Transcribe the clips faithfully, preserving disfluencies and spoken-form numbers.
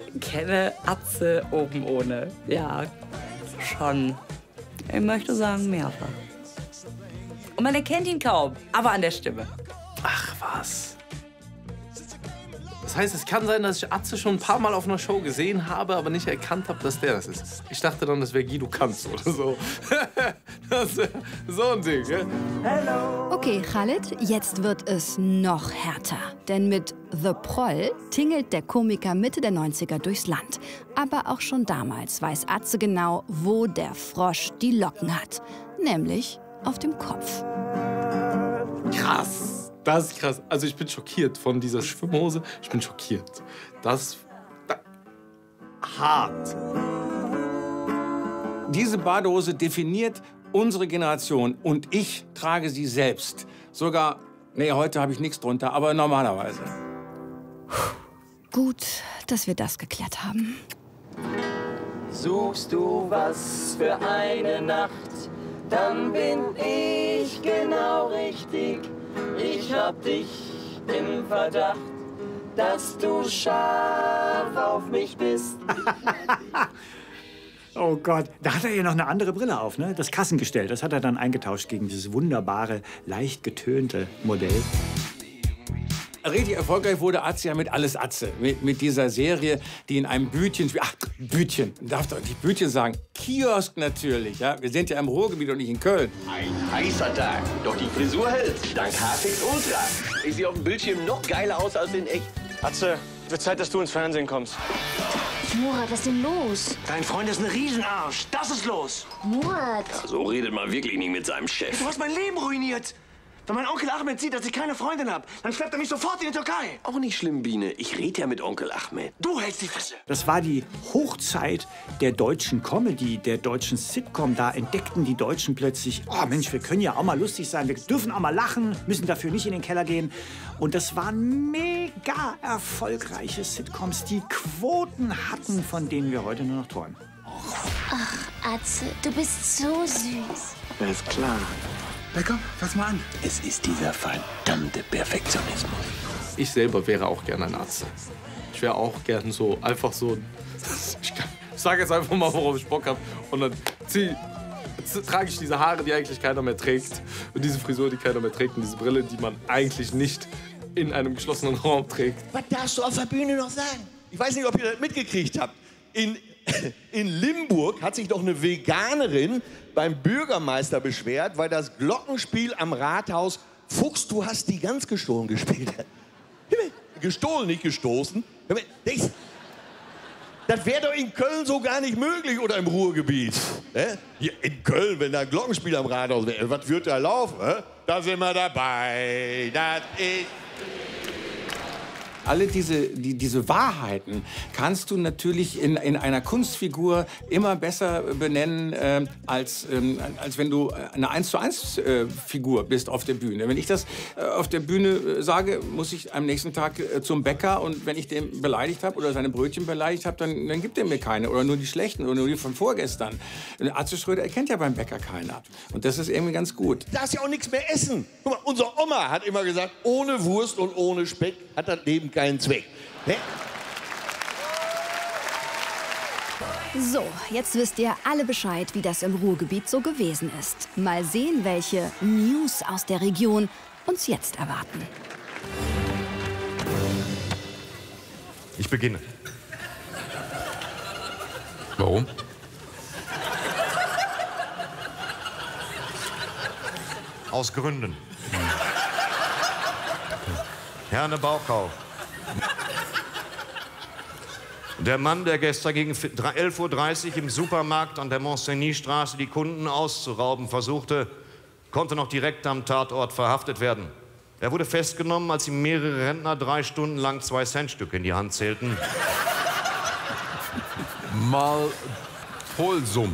kenne Atze oben ohne. Ja, schon. Ich möchte sagen, mehrfach. Und man erkennt ihn kaum, aber an der Stimme. Ach was. Das heißt, es kann sein, dass ich Atze schon ein paar Mal auf einer Show gesehen habe, aber nicht erkannt habe, dass der das ist. Ich dachte dann, das wäre Guido Kanz oder so. Das ist so ein Ding, gell? Hello. Okay, Khalid, jetzt wird es noch härter. Denn mit The Proll tingelt der Komiker Mitte der neunziger durchs Land. Aber auch schon damals weiß Atze genau, wo der Frosch die Locken hat. Nämlich auf dem Kopf. Krass. Das ist krass. Also ich bin schockiert von dieser Schwimmhose. Ich bin schockiert. Das, das hart. Diese Badehose definiert unsere Generation und ich trage sie selbst. Sogar, nee, heute habe ich nichts drunter, aber normalerweise. Gut, dass wir das geklärt haben. Suchst du was für eine Nacht, dann bin ich genau richtig. Ich hab dich im Verdacht, dass du scharf auf mich bist. Oh Gott, da hat er ja noch eine andere Brille auf, ne? Das Kassengestell, das hat er dann eingetauscht gegen dieses wunderbare, leicht getönte Modell. Richtig erfolgreich wurde Atze ja mit Alles Atze. Mit, mit dieser Serie, die in einem Bütchen... Ach, Bütchen. Man darf doch nicht Bütchen sagen. Kiosk natürlich. Ja? Wir sind ja im Ruhrgebiet und nicht in Köln. Ein heißer Tag. Doch die Frisur hält. Dank Haarfix Ultra. Ich sehe auf dem Bildschirm noch geiler aus als in echt. Atze, wird Zeit, dass du ins Fernsehen kommst. Murat, was ist denn los? Dein Freund ist ein Riesenarsch. Das ist los. Murat. Ja, so redet man wirklich nicht mit seinem Chef. Du hast mein Leben ruiniert. Wenn mein Onkel Ahmed sieht, dass ich keine Freundin habe, dann schleppt er mich sofort in die Türkei. Auch nicht schlimm, Biene. Ich rede ja mit Onkel Ahmed. Du hältst die Fresse. Das war die Hochzeit der deutschen Comedy, der deutschen Sitcom. Da entdeckten die Deutschen plötzlich, oh Mensch, wir können ja auch mal lustig sein, wir dürfen auch mal lachen, müssen dafür nicht in den Keller gehen. Und das waren mega erfolgreiche Sitcoms, die Quoten hatten, von denen wir heute nur noch träumen. Ach, Atze, du bist so süß. Ja, ist klar. Na komm, fass mal an. Es ist dieser verdammte Perfektionismus. Ich selber wäre auch gerne ein Atze. Ich wäre auch gern so, einfach so... Ich sage jetzt einfach mal, worauf ich Bock habe. Und dann zieh, trage ich diese Haare, die eigentlich keiner mehr trägt. Und diese Frisur, die keiner mehr trägt. Und diese Brille, die man eigentlich nicht in einem geschlossenen Raum trägt. Was darfst du auf der Bühne noch sagen? Ich weiß nicht, ob ihr das mitgekriegt habt. In, in Limburg hat sich doch eine Veganerin beim Bürgermeister beschwert, weil das Glockenspiel am Rathaus Fuchs, du hast die Gans gestohlen gespielt hat. Gestohlen, nicht gestoßen. Das wäre doch in Köln so gar nicht möglich oder im Ruhrgebiet. Hier in Köln, wenn da ein Glockenspiel am Rathaus wäre, was wird da laufen? Da sind wir dabei. Das ist... Alle diese, die, diese Wahrheiten kannst du natürlich in, in einer Kunstfigur immer besser benennen, äh, als, ähm, als wenn du eine eins zu eins äh, Figur bist auf der Bühne. Wenn ich das äh, auf der Bühne äh, sage, muss ich am nächsten Tag äh, zum Bäcker und wenn ich den beleidigt habe oder seine Brötchen beleidigt habe, dann, dann gibt er mir keine oder nur die schlechten oder nur die von vorgestern. Atze Schröder erkennt ja beim Bäcker keiner. Und das ist irgendwie ganz gut. Da ist ja auch nichts mehr essen. Guck mal, unsere Oma hat immer gesagt, ohne Wurst und ohne Speck hat das Leben keinen Zweck. Ne? So, jetzt wisst ihr alle Bescheid, wie das im Ruhrgebiet so gewesen ist. Mal sehen, welche News aus der Region uns jetzt erwarten. Ich beginne. Warum? Aus Gründen. Herne Bauchau. Der Mann, der gestern gegen elf Uhr dreißig im Supermarkt an der Mont-Cenis-Straße die Kunden auszurauben versuchte, konnte noch direkt am Tatort verhaftet werden. Er wurde festgenommen, als ihm mehrere Rentner drei Stunden lang zwei Centstücke in die Hand zählten. Mal Polsum.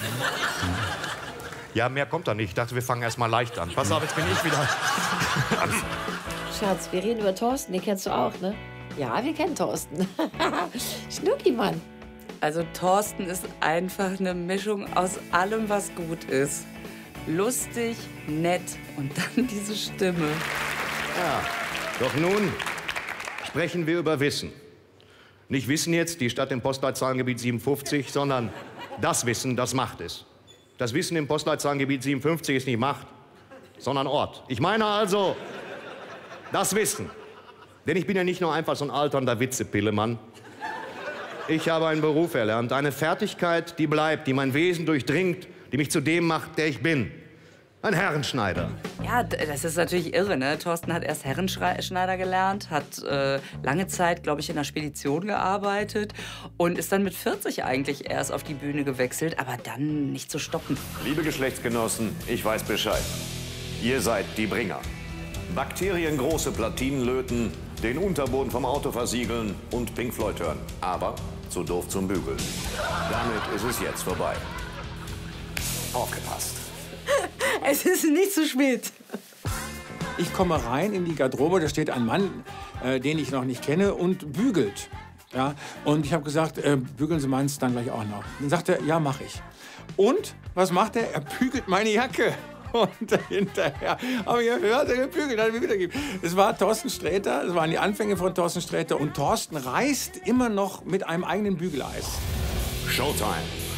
Ja, mehr kommt da nicht. Ich dachte, wir fangen erst mal leicht an. Pass auf, jetzt bin ich wieder. Schatz, wir reden über Thorsten, den kennst du auch, ne? Ja, wir kennen Thorsten. Schnucki-Mann. Also Thorsten ist einfach eine Mischung aus allem, was gut ist. Lustig, nett und dann diese Stimme. Ja, doch nun sprechen wir über Wissen. Nicht Wissen jetzt, die Stadt im Postleitzahlengebiet siebenundfünfzig, sondern das Wissen, das Macht ist. Das Wissen im Postleitzahlengebiet siebenundfünfzig ist nicht Macht, sondern Ort. Ich meine also das Wissen. Denn ich bin ja nicht nur einfach so ein alternder Witzepillemann. Ich habe einen Beruf erlernt, eine Fertigkeit, die bleibt, die mein Wesen durchdringt, die mich zu dem macht, der ich bin. Ein Herrenschneider. Ja, das ist natürlich irre, ne? Thorsten hat erst Herrenschneider gelernt, hat äh, lange Zeit, glaube ich, in der Spedition gearbeitet und ist dann mit vierzig eigentlich erst auf die Bühne gewechselt, aber dann nicht zu stoppen. Liebe Geschlechtsgenossen, ich weiß Bescheid. Ihr seid die Bringer. Bakterien große Platinen löten, den Unterboden vom Auto versiegeln und Pink Floyd hören. Aber zu doof zum Bügeln. Damit ist es jetzt vorbei. Aufgepasst. Es ist nicht zu spät. Ich komme rein in die Garderobe, da steht ein Mann, äh, den ich noch nicht kenne, und bügelt. Ja? Und ich habe gesagt, äh, bügeln Sie meins dann gleich auch noch. Dann sagt er, ja, mache ich. Und was macht er? Er bügelt meine Jacke. Und hinterher habe ich gehört, er gebügelt, hat er mir wiedergegeben. Es war Thorsten Sträter, es waren die Anfänge von Thorsten Sträter. Und Thorsten reist immer noch mit einem eigenen Bügeleis. Showtime.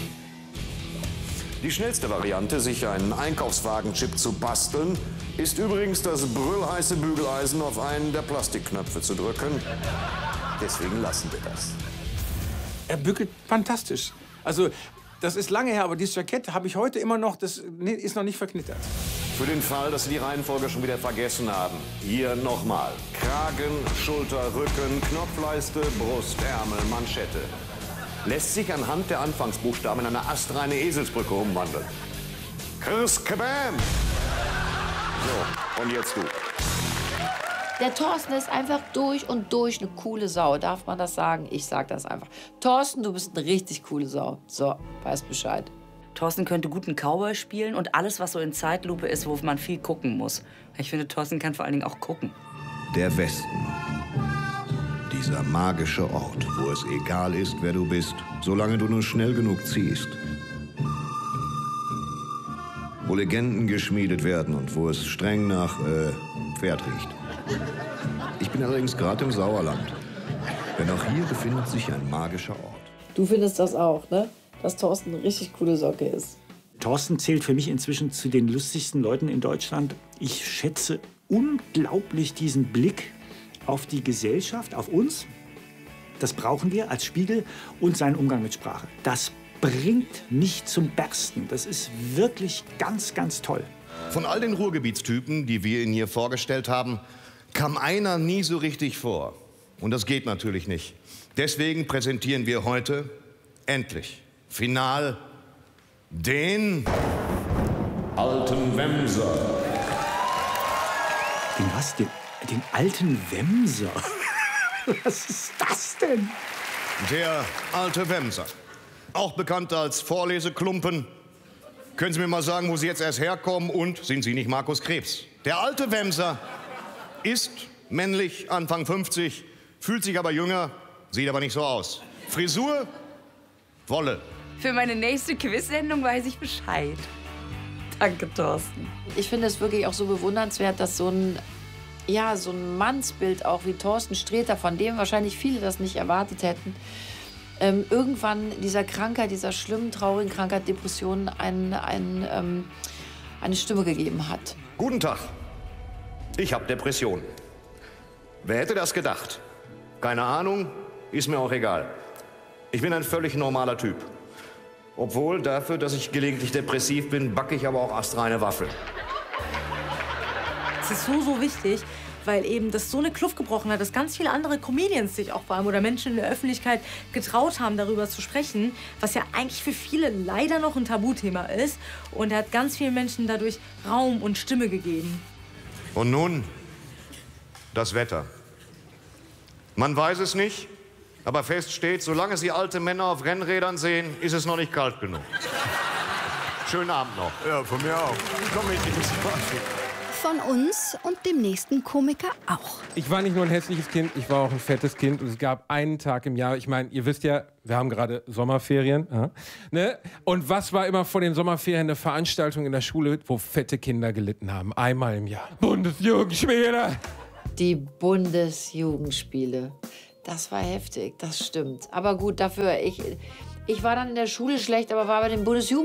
Die schnellste Variante, sich einen Einkaufswagenchip zu basteln, ist übrigens das brüllheiße Bügeleisen auf einen der Plastikknöpfe zu drücken. Deswegen lassen wir das. Er bügelt fantastisch. Also, das ist lange her, aber dieses Jackett habe ich heute immer noch, das ist noch nicht verknittert. Für den Fall, dass Sie die Reihenfolge schon wieder vergessen haben, hier nochmal. Kragen, Schulter, Rücken, Knopfleiste, Brust, Ärmel, Manschette. Lässt sich anhand der Anfangsbuchstaben in eine astreine Eselsbrücke umwandeln. Chris Kabam! So, und jetzt du. Der Thorsten ist einfach durch und durch eine coole Sau. Darf man das sagen? Ich sag das einfach. Thorsten, du bist eine richtig coole Sau. So, weißt Bescheid. Thorsten könnte gut einen Cowboy spielen und alles, was so in Zeitlupe ist, wo man viel gucken muss. Ich finde, Thorsten kann vor allen Dingen auch gucken. Der Westen. Dieser magische Ort, wo es egal ist, wer du bist, solange du nur schnell genug ziehst. Wo Legenden geschmiedet werden und wo es streng nach äh, Pferd riecht. Ich bin allerdings gerade im Sauerland. Denn auch hier befindet sich ein magischer Ort. Du findest das auch, ne? Dass Thorsten eine richtig coole Socke ist. Thorsten zählt für mich inzwischen zu den lustigsten Leuten in Deutschland. Ich schätze unglaublich diesen Blick auf die Gesellschaft, auf uns. Das brauchen wir als Spiegel und seinen Umgang mit Sprache. Das bringt mich zum Bersten. Das ist wirklich ganz, ganz toll. Von all den Ruhrgebietstypen, die wir Ihnen hier vorgestellt haben, kam einer nie so richtig vor. Und das geht natürlich nicht. Deswegen präsentieren wir heute endlich, final, den alten Wemser. Den was? Den, den alten Wemser? Was ist das denn? Der alte Wemser. Auch bekannt als Vorleseklumpen. Können Sie mir mal sagen, wo Sie jetzt erst herkommen und sind Sie nicht Markus Krebs? Der alte Wemser ist männlich, Anfang fünfzig, fühlt sich aber jünger, sieht aber nicht so aus. Frisur, Wolle. Für meine nächste Quiz-Sendung weiß ich Bescheid. Danke, Thorsten. Ich finde es wirklich auch so bewundernswert, dass so ein, ja, so ein Mannsbild auch wie Thorsten Sträter, von dem wahrscheinlich viele das nicht erwartet hätten, ähm, irgendwann dieser Krankheit, dieser schlimmen, traurigen Krankheit, Depression, ein, ein, ähm, eine Stimme gegeben hat. Guten Tag. Ich habe Depression. Wer hätte das gedacht? Keine Ahnung, ist mir auch egal. Ich bin ein völlig normaler Typ. Obwohl, dafür, dass ich gelegentlich depressiv bin, backe ich aber auch astreine Waffeln. Es ist so, so wichtig, weil eben das so eine Kluft gebrochen hat, dass ganz viele andere Comedians sich auch vor allem oder Menschen in der Öffentlichkeit getraut haben, darüber zu sprechen, was ja eigentlich für viele leider noch ein Tabuthema ist. Und er hat ganz vielen Menschen dadurch Raum und Stimme gegeben. Und nun das Wetter. Man weiß es nicht, aber fest steht, solange Sie alte Männer auf Rennrädern sehen, ist es noch nicht kalt genug. Schönen Abend noch. Ja, von mir auch. Komm mit ins Von uns und dem nächsten Komiker auch. Ich war nicht nur ein hässliches Kind, ich war auch ein fettes Kind. Und es gab einen Tag im Jahr, ich meine, ihr wisst ja, wir haben gerade Sommerferien. Ja, ne? Und was war immer vor den Sommerferien eine Veranstaltung in der Schule, wo fette Kinder gelitten haben? Einmal im Jahr. Bundesjugendspiele! Die Bundesjugendspiele. Das war heftig, das stimmt. Aber gut, dafür, ich, ich war dann in der Schule schlecht, aber war bei den Bundesjugend